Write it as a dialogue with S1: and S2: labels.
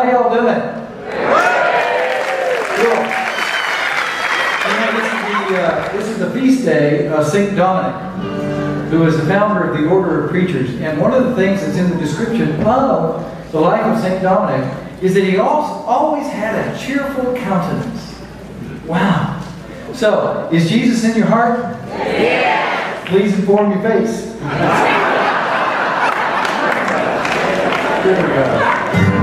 S1: How y'all doing? Cool. This is the feast day of St. Dominic, who is the founder of the Order of Preachers. And one of the things that's in the description of the life of St. Dominic is that he always had a cheerful countenance. Wow. So, is Jesus in your heart?
S2: Yes.
S1: Please inform your face. There we go.